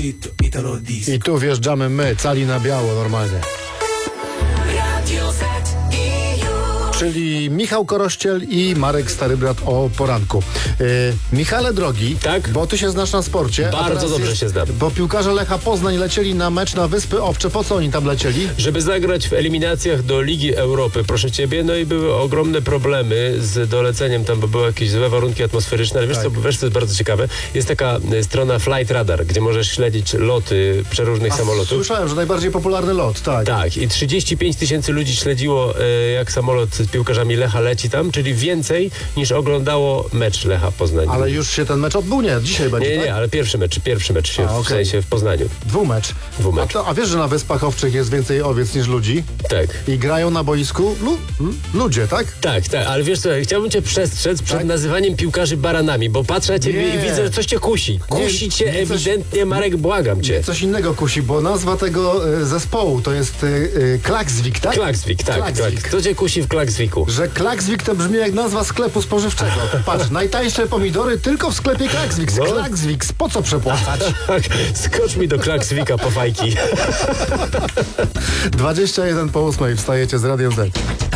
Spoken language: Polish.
Egitto, Italo Disco. I tu wjeżdżamy my, cali na biało normalnie. Radio Z i już. Czyli Michał Korościel i Marek Starybrat o poranku. Michale drogi, Tak? bo ty się znasz na sporcie. a Bardzo teraz dobrze się znam. Bo piłkarze Lecha Poznań lecieli na mecz na Wyspy Owcze. Po co oni tam lecieli? Żeby zagrać w eliminacjach do Ligi Europy, proszę ciebie, no i były ogromne problemy z doleceniem tam, bo były jakieś złe warunki atmosferyczne, ale wiesz co jest bardzo ciekawe? Jest taka strona Flight Radar, gdzie możesz śledzić loty przeróżnych samolotów. Słyszałem, że najbardziej popularny lot, tak. Tak, i 35 tysięcy ludzi śledziło, jak samolot z piłkarzami Lecha leci tam, czyli więcej niż oglądało mecz Lecha Poznań. Ale już się ten mecz odbył? Nie, dzisiaj będzie, Nie, tak? ale pierwszy mecz się w okej. sensie w Poznaniu. Dwumecz. Dwumecz. A wiesz, że na Wyspach Owczych jest więcej owiec niż ludzi? Tak. I grają na boisku ludzie, tak? Tak, ale wiesz co, chciałbym cię przestrzec przed nazywaniem piłkarzy baranami, bo patrzę na ciebie Nie. i widzę, że coś cię kusi. Kusi cię nie, coś- ewidentnie, Marek, błagam cię. Coś innego kusi, bo nazwa tego zespołu to jest Klaksvik, tak? Klaksvik, tak. Klaksvik. Co cię kusi w Klaksviku? Że Klaksvik to brzmi jak nazwa sklepu spożywczego. Patrz, najtańsze pomidory tylko w sklepie Klaksvik. No. Klaksvik, po co przepłacać? Skocz mi do Klaksvika po fajki. 21 po 8 wstajecie z Radiem Z.